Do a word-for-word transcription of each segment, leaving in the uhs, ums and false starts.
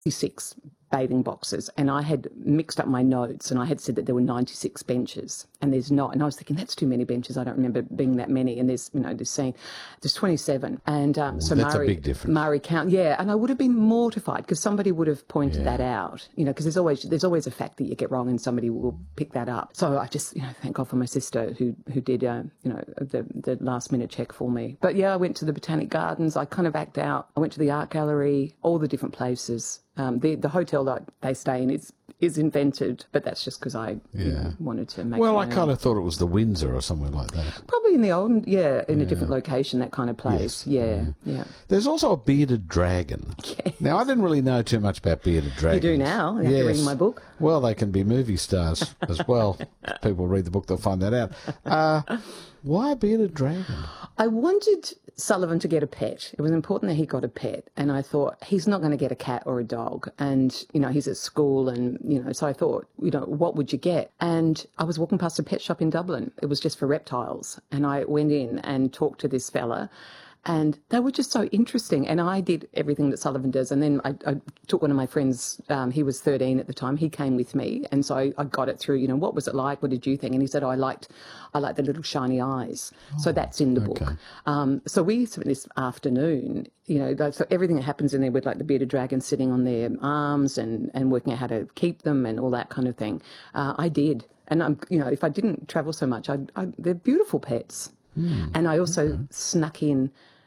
six bathing boxes, and I had mixed up my notes, and I had said that there were ninety-six benches, and there's not. And I was thinking, that's too many benches. I don't remember being that many. And there's, you know, this scene, there's twenty-seven. And um, so that's Murray, a big difference. Murray count, yeah. And I would have been mortified because somebody would have pointed Yeah. that out, you know, because there's always there's always a fact that you get wrong, and somebody will pick that up. So I just, you know, thank God for my sister who who did, uh, you know, the the last minute check for me. But yeah, I went to the Botanic Gardens. I kind of act out. I went to the art gallery, all the different places. Um, the the hotel that they stay in is is invented, but that's just because I Yeah. you know, wanted to make. Well, my I own. kind of thought it was the Windsor or somewhere like that. Probably in the old, yeah, in a different location, that kind of place. Yes. Yeah, yeah. There's also a bearded dragon. Yes. Now, I didn't really know too much about bearded You dragons. do now, after Yes. reading my book. Well, they can be movie stars as well. People read the book, they'll find that out. Uh, why a bearded dragon? I wanted Sullivan to get a pet. It was important that he got a pet. And I thought, he's not going to get a cat or a dog. And, you know, he's at school and, you know, so I thought, you know, what would you get? And I was walking past a pet shop in Dublin. It was just for reptiles. And I went in and talked to this fella. And they were just so interesting. And I did everything that Sullivan does. And then I, I took one of my friends, um, he was thirteen at the time, he came with me. And so I, I got it through, you know, what was it like? What did you think? And he said, oh, I liked I liked the little shiny eyes. Oh, so that's in the okay. book. Um, so we spent this afternoon, you know, like, so everything that happens in there with like the bearded dragon sitting on their arms and, and working out how to keep them and all that kind of thing. Uh, I did. And, I'm, you know, if I didn't travel so much, I, I, they're beautiful pets. Mm, and I also okay. snuck in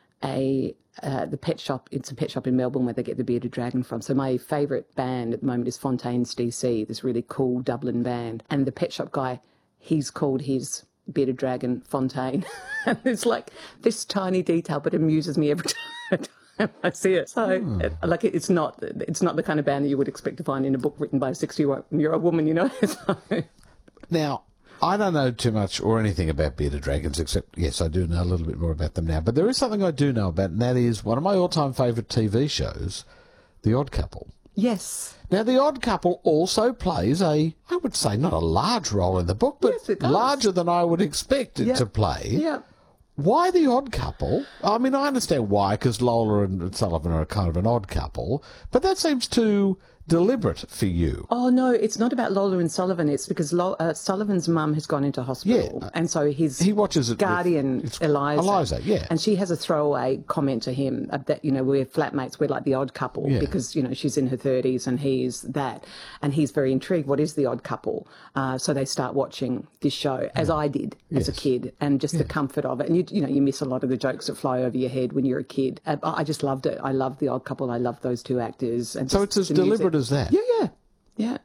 a uh, the pet shop. It's a pet shop in Melbourne where they get the bearded dragon from. So my favourite band at the moment is Fontaine's D C, this really cool Dublin band. And the pet shop guy, he's called his bearded dragon Fontaine. And it's like this tiny detail, but it amuses me every time I see it. So, hmm. it, like, it's not it's not the kind of band that you would expect to find in a book written by a sixty-year-old woman, you know. So. Now, I don't know too much or anything about bearded dragons, except, yes, I do know a little bit more about them now. But there is something I do know about, and that is one of my all-time favourite T V shows, The Odd Couple. Yes. Now, The Odd Couple also plays a, I would say, not a large role in the book, but yes, it does. larger than I would expect it yep. to play. Yeah. Why The Odd Couple? I mean, I understand why, because Lola and Sullivan are kind of an odd couple, but that seems too deliberate for you. Oh, no, it's not about Lola and Sullivan. It's because Lo- uh, Sullivan's mum has gone into hospital. Yeah. And so his he watches it guardian, with, Eliza. Eliza, yeah. And she has a throwaway comment to him that, you know, we're flatmates, we're like the odd couple yeah. because, you know, she's in her thirties and he's that. And he's very intrigued. What is the odd couple? Uh, so they start watching this show, as yeah. I did as yes. a kid, and just yeah. the comfort of it. And, you, you know, you miss a lot of the jokes that fly over your head when you're a kid. Uh, I just loved it. I loved the odd couple. I loved those two actors. And so it's as deliberate as that? Yeah, yeah. Yeah.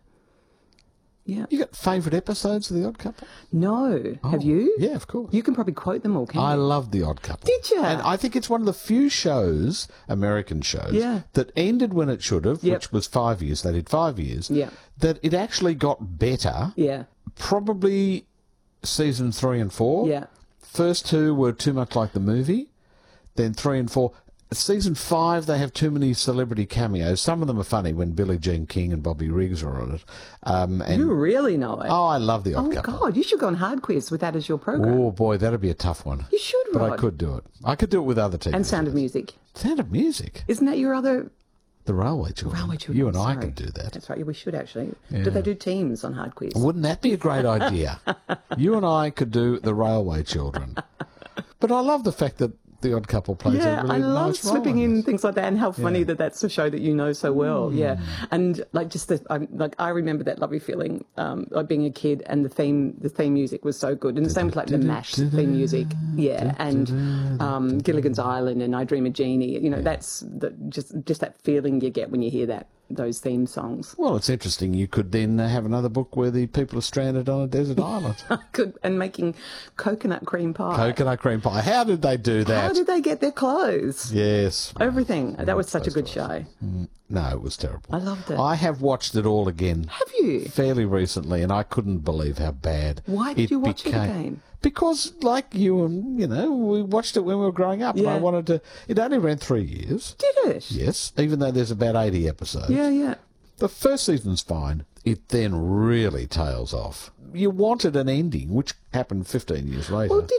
Yeah. You got favourite episodes of The Odd Couple? No. Oh, have you? Yeah, of course. You can probably quote them all, can't I you? love The Odd Couple. Did you? And I think it's one of the few shows, American shows, yeah. that ended when it should have, yep. which was five years. They did five years. Yeah. That it actually got better. Yeah. Probably season three and four. Yeah. First two were too much like the movie. Then three and four. Season five, they have too many celebrity cameos. Some of them are funny when Billie Jean King and Bobby Riggs are on it. Um, and, you really know it. Oh, I love The Odd oh, Couple. Oh, God, you should go on Hard Quiz with that as your program. Oh, boy, that'd be a tough one. You should, But Rod. I could do it. I could do it with other T V And Sound shows. of Music. Sound of Music? Isn't that your other... The Railway Children. Railway Children, You and sorry. I could do that. That's right, yeah, we should actually. Yeah. Do they do teams on Hard Quiz? Wouldn't that be a great idea? You and I could do The Railway Children. But I love the fact that The Odd Couple plays yeah, a really I love nice role slipping in this. things like that, and how funny Yeah. that that's a show that you know so well. Mm. Yeah, and like just the I'm, like I remember that lovely feeling um, like being a kid, and the theme the theme music was so good, and the same with like the MASH theme music. Yeah, and um, Gilligan's Island and I Dream of Jeannie. You know, yeah. that's the, just just that feeling you get when you hear that. Those theme songs. Well, it's interesting. You could then have another book where the people are stranded on a desert island. Could, and making coconut cream pie. Coconut cream pie. How did they do that? How did they get their clothes? Yes. Everything. That was such a good clothes. show. Mm, no, it was terrible. I loved it. I have watched it all again. Have you? Fairly recently, and I couldn't believe how bad Why did it you watch became. it again? Because, like you and, you know, we watched it when we were growing up, Yeah. and I wanted to... It only ran three years. Did it? Yes, even though there's about eighty episodes. Yeah, yeah. The first season's fine. It then really tails off. You wanted an ending, which happened fifteen years later. Well, did what did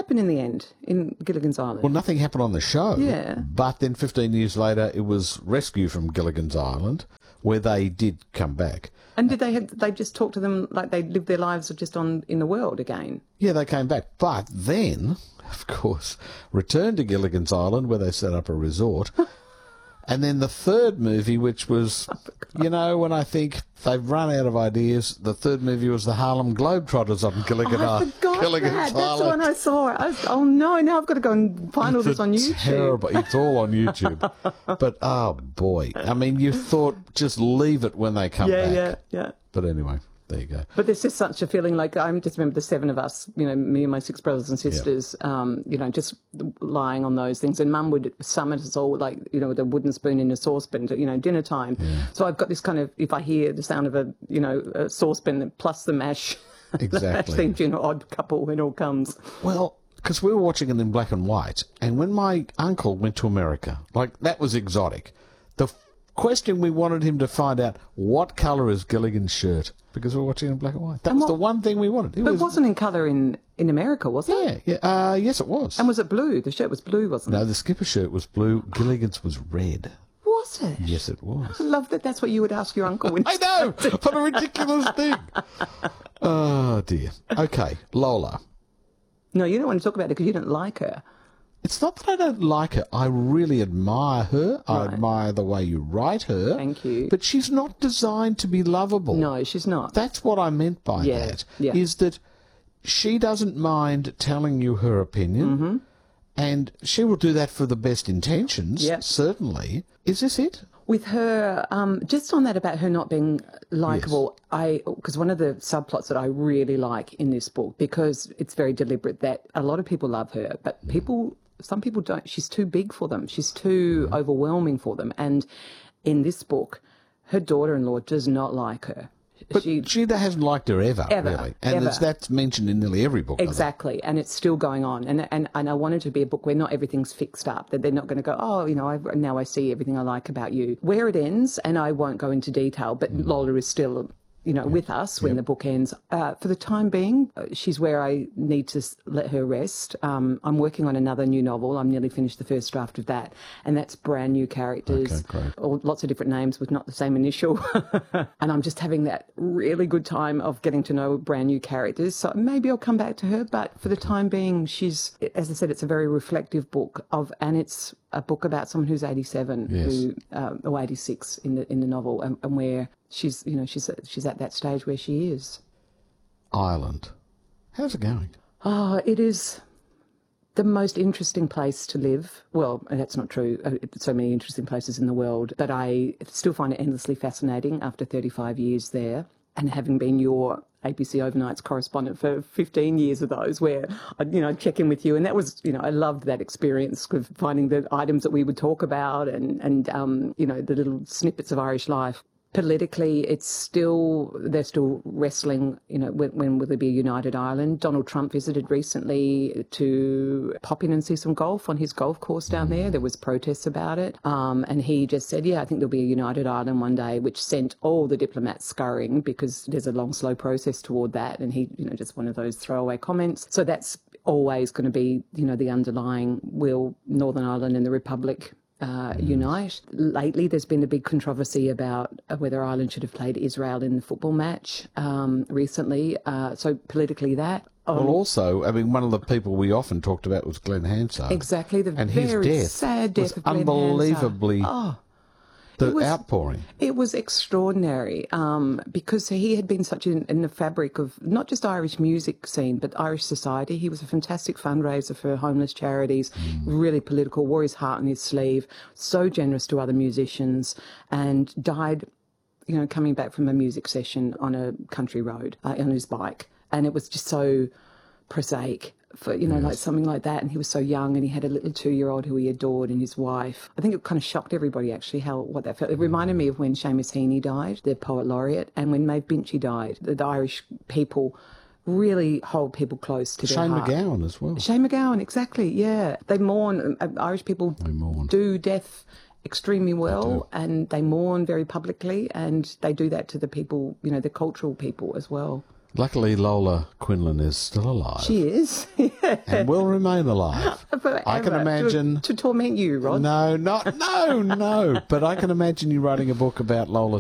happened in the end in Gilligan's Island? Well, nothing happened on the show. Yeah. But then fifteen years later, it was Rescue from Gilligan's Island, where they did come back. And did they have, they just talk to them like they lived their lives just on in the world again? Yeah, they came back. But then, of course, returned to Gilligan's Island, where they set up a resort. And then the third movie, which was, you know, when I think they've run out of ideas, the third movie was the Harlem Globetrotters on Gilligan Oh, I Island. forgot Gilligan's that. That's the Island. one I saw. I was, oh no! Now I've got to go and find all It's this on a YouTube. Terrible. It's all on YouTube. But, oh, boy. I mean, you thought just leave it when they come Yeah, back. yeah, yeah. But anyway, there you go. But there's just such a feeling like I just remember the seven of us, you know, me and my six brothers and sisters, um, you know, just lying on those things. And Mum would summon us all like, you know, with a wooden spoon in a saucepan, to, you know, dinner time. Yeah. So I've got this kind of, if I hear the sound of a, you know, a saucepan plus the mash, Exactly. the mash theme, you know, odd couple, it all comes. Well, because we were watching it in black and white, and when my uncle went to America, like, that was exotic. The f- question we wanted him to find out, what colour is Gilligan's shirt? Because we were watching it in black and white. That And was what- the one thing we wanted. It But was, it wasn't in colour in, in America, was it? yeah, yeah, uh, yes, it was. And was it blue? The shirt was blue, wasn't No, it? the skipper shirt was blue. Gilligan's was red. Was it? Yes, it was. I love that that's what you would ask your uncle when I know! What a ridiculous thing! Oh, dear. Okay, Lola. No, you don't want to talk about it because you don't like her. It's not that I don't like her. I really admire her. I Right. admire the way you write her. Thank you. But she's not designed to be lovable. No, she's not. That's what I meant by Yeah, that. yeah. Is that she doesn't mind telling you her opinion, Mm-hmm. and she will do that for the best intentions, Yeah. certainly. Is this it? With her, um, just on that about her not being likable, I because one of the subplots that I really like in this book, because it's very deliberate, that a lot of people love her, but people, some people don't. She's too big for them. She's too overwhelming for them. And in this book, her daughter-in-law does not like her. But she she hasn't liked her ever, Ever, really. And ever. It's, that's mentioned in nearly every book. I think. Exactly, and it's still going on. And and and I wanted to be a book where not everything's fixed up. That they're not going to go, oh, you know, I, now I see everything I like about you. Where it ends, and I won't go into detail, but Lola is still, you know, with us when the book ends. Uh, for the time being, uh, she's where I need to s- let her rest. Um, I'm working on another new novel. I'm nearly finished the first draft of that, and that's brand new characters, Okay, great. all, lots of different names with not the same initial. And I'm just having that really good time of getting to know brand new characters. So maybe I'll come back to her, but for the time being, she's, as I said, it's a very reflective book of, and it's a book about someone who's eighty-seven, Yes. who um, or eighty-six in the in the novel, and, and where she's, you know, she's she's at that stage where she is. Ireland. How's it going? Oh, it is the most interesting place to live. Well, that's not true. Uh, So many interesting places in the world, but I still find it endlessly fascinating after thirty-five years there. And having been your A B C Overnights correspondent for fifteen years of those, where I'd, you know, check in with you. And that was, you know, I loved that experience of finding the items that we would talk about and, and um, you know, the little snippets of Irish life. Politically, it's still, they're still wrestling, you know, when, when will there be a united Ireland? Donald Trump visited recently to pop in and see some golf on his golf course down there. There was protests about it. Um, and he just said, yeah, I think there'll be a united Ireland one day, which sent all the diplomats scurrying because there's a long, slow process toward that. And he, you know, just one of those throwaway comments. So that's always going to be, you know, the underlying, will Northern Ireland and the Republic Uh, unite. Lately, there's been a big controversy about whether Ireland should have played Israel in the football match um, recently. Uh, so politically, that. Um, Well, also, I mean, one of the people we often talked about was Glenn Hansard. exactly, the And his very death sad death was of Glenn unbelievably Hansard. Oh, the it was- outpouring. It was extraordinary um, because he had been such in, in the fabric of not just Irish music scene, but Irish society. He was a fantastic fundraiser for homeless charities, really political, wore his heart on his sleeve, so generous to other musicians, and died, you know, coming back from a music session on a country road uh, on his bike. And it was just so prosaic for, you know, like something like that. And he was so young, and he had a little two-year-old who he adored, and his wife. I think it kind of shocked everybody, actually, how what that felt. It reminded me of when Seamus Heaney died, the poet laureate, and when Maeve Binchy died. The, the Irish people really hold people close to their Shane heart. McGowan as well. Shane McGowan, exactly, yeah. They mourn, uh, Irish people mourn. do death extremely well, and they mourn very publicly, and they do that to the people, you know, the cultural people as well. Luckily, Lola Quinlan is still alive. She is. And will remain alive. Forever, I can imagine... To, to torment you, Rod. No, not, no, no. But I can imagine you writing a book about Lola